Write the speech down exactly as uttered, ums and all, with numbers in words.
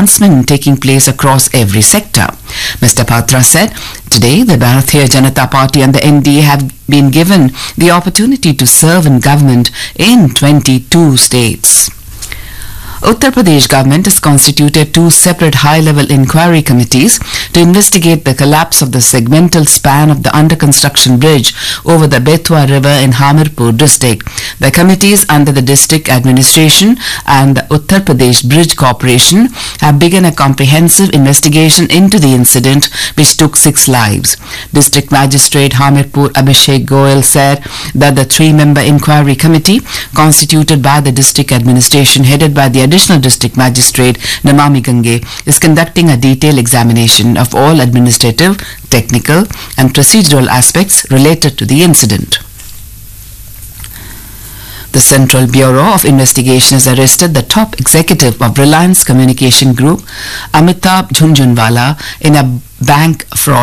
advancement taking place across every sector. Mister Patra said, today the Bharatiya Janata Party and the N D A have been given the opportunity to serve in government in twenty-two states. Uttar Pradesh government has constituted two separate high-level inquiry committees to investigate the collapse of the segmental span of the under-construction bridge over the Betwa River in Hamirpur district. The committees under the district administration and the Uttar Pradesh Bridge Corporation have begun a comprehensive investigation into the incident which took six lives. District Magistrate Hamirpur Abhishek Goyal said that the three-member inquiry committee constituted by the district administration headed by the Additional District Magistrate Namami Gange is conducting a detailed examination of all administrative, technical and procedural aspects related to the incident. The Central Bureau of Investigation has arrested the top executive of Reliance Communication Group, Amitabh Jhunjhunwala, in a bank fraud